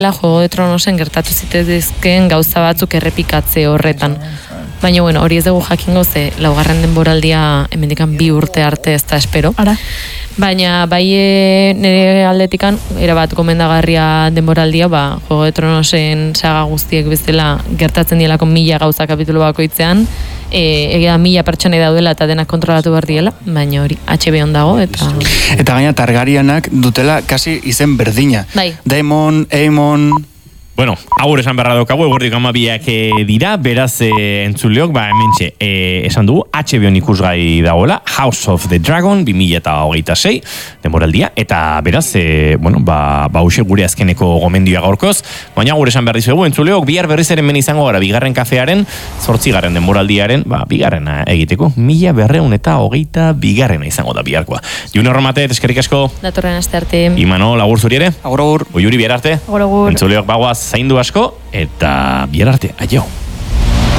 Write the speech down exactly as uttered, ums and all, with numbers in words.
Juego de Tronosen gertatu zitezkeen gauza batzuk errepikatze horretan. Baina, bueno, hori ez dugu jakingo ze laugarren denboraldia hemendikan bi urte arte ez da espero. Ara. Baina, bai nire aldetikan, erabat gomendagarria denboraldia, ba, Juego de Tronosen saga guztiek bezala gertatzen dielako mila gauza kapitulu bakoitzean, e, egia mila pertsonei daudela eta denak kontrolatu behar diela, baina hori H B O dago eta... Eta gaina Targaryenak dutela kasi izen berdina. Bai. Daemon, Aemon... Bueno, agur esan berra daukagu, eguerdik amabiak dira, beraz e, entzuleok, ba, hementxe, e, esan dugu, H B O ikusgai dagoela, House of the Dragon, bi mila hogeita sei, denboraldia, eta beraz, e, bueno, ba, ba uxe gure azkeneko gomendioa gaurkoz, baina agur esan behar dizuegu, entzuleok, bihar berriz eren men izango gara, bigarren kafearen, zortzigarren denboraldiaren, ba, bigarrena egiteko, mila berreun eta hogeita bigarrena izango da biharkoa. June horremate, eskerrik asko. Datorren aste arte. Imano, lagur zuri ere. Agur, agur. Oiuri, bihar arte. Agur, agur. Entzuleok, bagoaz, zaindu asko, eta bihar arte, aio.